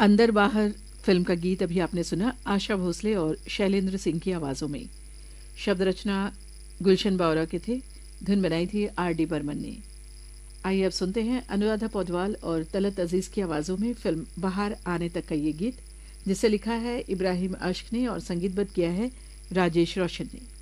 अंदर बाहर फिल्म का गीत अभी आपने सुना आशा भोसले और शैलेंद्र सिंह की आवाज़ों में। शब्द रचना गुलशन बावरा के थे, धुन बनाई थी R.D. बर्मन ने। आइए अब सुनते हैं अनुराधा पौडवाल और तलत अजीज़ की आवाज़ों में फिल्म बाहर आने तक का ये गीत, जिसे लिखा है इब्राहिम अश्क ने और संगीतबद्ध किया है राजेश रोशन ने।